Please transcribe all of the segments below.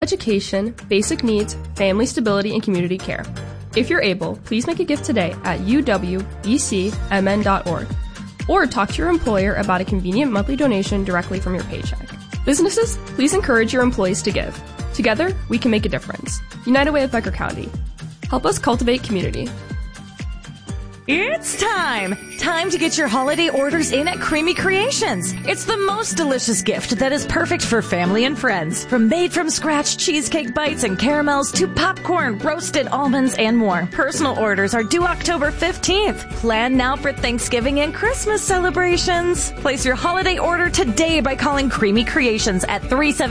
Education, basic needs, family stability, and community care. If you're able, please make a gift today at uwbcmn.org or talk to your employer about a convenient monthly donation directly from your paycheck. Businesses, please encourage your employees to give. Together, we can make a difference. United Way of Becker County. Help us cultivate community. It's time! Time to get your holiday orders in at Creamy Creations. It's the most delicious gift that is perfect for family and friends. From made-from-scratch cheesecake bites and caramels to popcorn, roasted almonds, and more. Personal orders are due October 15th. Plan now for Thanksgiving and Christmas celebrations. Place your holiday order today by calling Creamy Creations at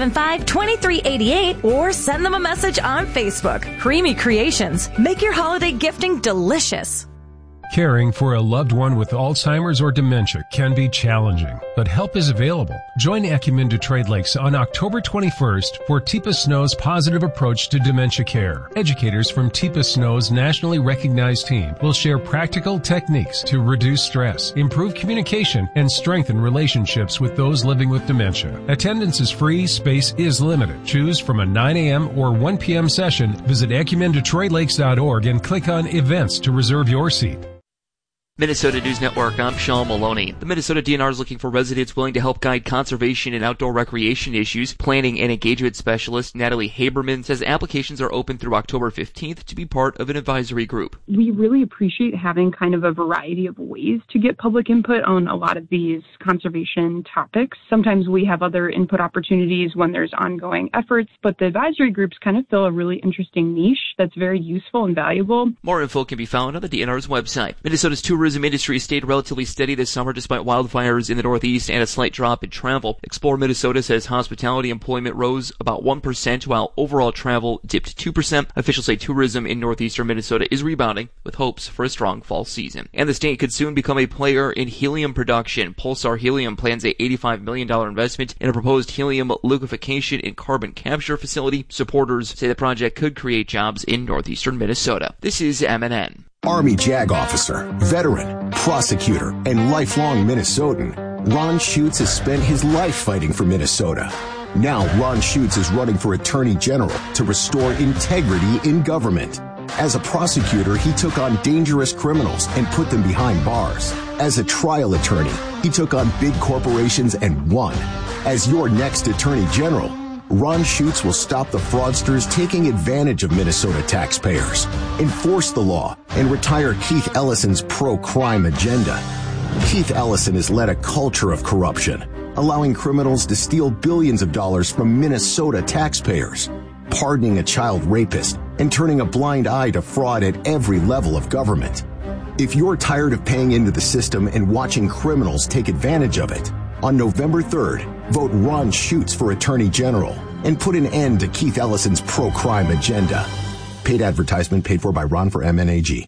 375-2388 or send them a message on Facebook. Creamy Creations. Make your holiday gifting delicious. Caring for a loved one with Alzheimer's or dementia can be challenging, but help is available. Join Acumen Detroit Lakes on October 21st for Teepa Snow's positive approach to dementia care. Educators from Teepa Snow's nationally recognized team will share practical techniques to reduce stress, improve communication, and strengthen relationships with those living with dementia. Attendance is free, space is limited. Choose from a 9 a.m. or 1 p.m. session. Visit acumendetroitlakes.org and click on Events to reserve your seat. Minnesota News Network, I'm Sean Maloney. The Minnesota DNR is looking for residents willing to help guide conservation and outdoor recreation issues. Planning and engagement specialist Natalie Haberman says applications are open through October 15th to be part of an advisory group. We really appreciate having kind of a variety of ways to get public input on a lot of these conservation topics. Sometimes we have other input opportunities when there's ongoing efforts, but the advisory groups kind of fill a really interesting niche that's very useful and valuable. More info can be found on the DNR's website. Minnesota's tourism industry stayed relatively steady this summer despite wildfires in the Northeast and a slight drop in travel. Explore Minnesota says hospitality employment rose about 1%, while overall travel dipped 2%. Officials say tourism in northeastern Minnesota is rebounding, with hopes for a strong fall season. And the state could soon become a player in helium production. Pulsar Helium plans a $85 million investment in a proposed helium liquefaction and carbon capture facility. Supporters say the project could create jobs in northeastern Minnesota. This is MNN. Army JAG officer, veteran, prosecutor, and lifelong Minnesotan, Ron Schutz has spent his life fighting for Minnesota. Now Ron Schutz is running for Attorney General to restore integrity in government. As a prosecutor, he took on dangerous criminals and put them behind bars. As a trial attorney, he took on big corporations and won. As your next Attorney General, Ron Schutz will stop the fraudsters taking advantage of Minnesota taxpayers, enforce the law, and retire Keith Ellison's pro-crime agenda. Keith Ellison has led a culture of corruption, allowing criminals to steal billions of dollars from Minnesota taxpayers, pardoning a child rapist, and turning a blind eye to fraud at every level of government. If you're tired of paying into the system and watching criminals take advantage of it, on November 3rd, vote Ron Schutz for Attorney General and put an end to Keith Ellison's pro-crime agenda. Paid advertisement paid for by Ron for MNAG.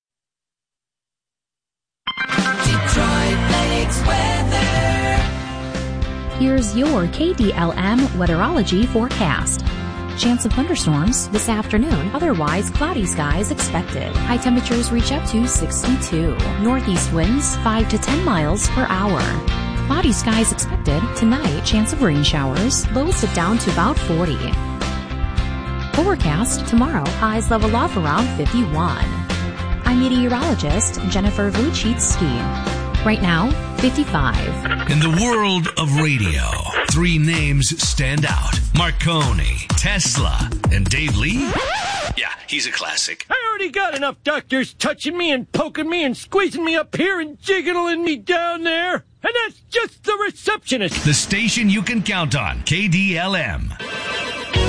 Detroit Lakes weather. Here's your KDLM weatherology forecast. Chance of thunderstorms this afternoon. Otherwise, cloudy skies expected. High temperatures reach up to 62. Northeast winds 5 to 10 miles per hour. Cloudy skies expected. Tonight, chance of rain showers. Lows dip down to about 40. Overcast tomorrow. Highs level off around 51. I'm meteorologist Jennifer Vujicki. Right now, 55. In the world of radio, 3 names stand out. Marconi, Tesla, and Dave Lee. Yeah, he's a classic. I already got enough doctors touching me and poking me and squeezing me up here and jiggling me down there. And that's just the receptionist. The station you can count on, KDLM.